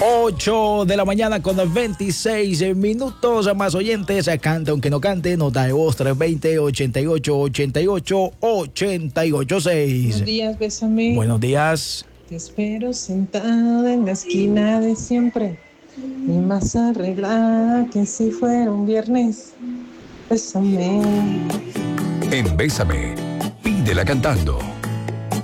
8 de la mañana con 26 minutos. Más oyentes, canta aunque no cante, nota de voz 320-88-88-88-6. Buenos días, bésame. Buenos días. Te espero sentada en la esquina de siempre y más arreglada que si fuera un viernes. Bésame. En Bésame, pídela cantando.